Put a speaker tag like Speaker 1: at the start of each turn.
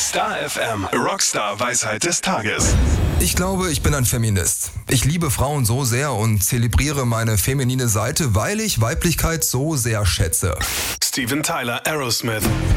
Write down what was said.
Speaker 1: Star FM, Rockstar Weisheit des Tages.
Speaker 2: Ich glaube, ich bin ein Feminist. Ich liebe Frauen so sehr und zelebriere meine feminine Seite, weil ich Weiblichkeit so sehr schätze.
Speaker 1: Steven Tyler, Aerosmith.